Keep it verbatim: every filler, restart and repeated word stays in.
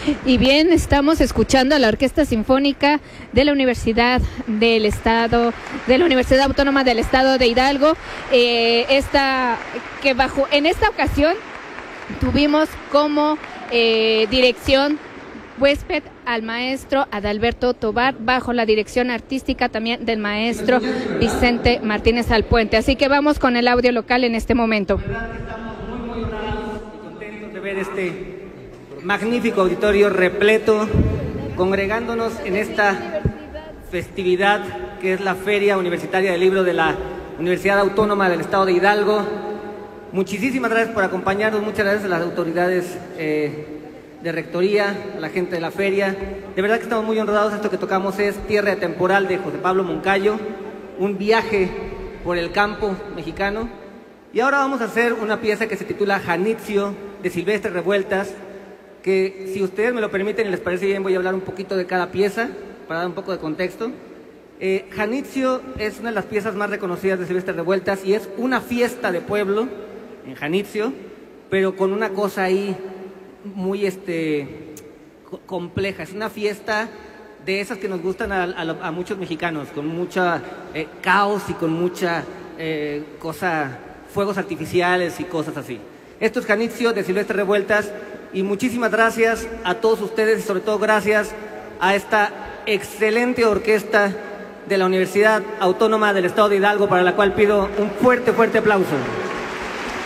Y bien, estamos escuchando a la Orquesta Sinfónica de la Universidad del Estado, de la Universidad Autónoma del Estado de Hidalgo. Eh, esta, que bajo, en esta ocasión tuvimos como eh, dirección huésped al maestro Adalberto Tobar, bajo la dirección artística también del maestro Vicente Martínez Alpuente. Así que vamos con el audio local en este momento. Estamos muy, muy honrados y contentos de ver este magnífico auditorio repleto, congregándonos en esta festividad que es la Feria Universitaria del Libro de la Universidad Autónoma del Estado de Hidalgo. Muchísimas gracias por acompañarnos, muchas gracias a las autoridades eh, de rectoría, a la gente de la feria. De verdad que estamos muy honrados. Esto que tocamos es Tierra Temporal de José Pablo Moncayo, un viaje por el campo mexicano. Y ahora vamos a hacer una pieza que se titula Janitzio, de Silvestre Revueltas, que si ustedes me lo permiten y les parece bien, voy a hablar un poquito de cada pieza para dar un poco de contexto. Eh, Janitzio es una de las piezas más reconocidas de Silvestre Revueltas y es una fiesta de pueblo en Janitzio, pero con una cosa ahí muy este, compleja. Es una fiesta de esas que nos gustan a, a, a muchos mexicanos, con mucha eh, caos y con mucha eh, cosa, fuegos artificiales y cosas así. Esto es Janitzio de Silvestre Revueltas. Y muchísimas gracias a todos ustedes y sobre todo gracias a esta excelente orquesta de la Universidad Autónoma del Estado de Hidalgo, para la cual pido un fuerte, fuerte aplauso.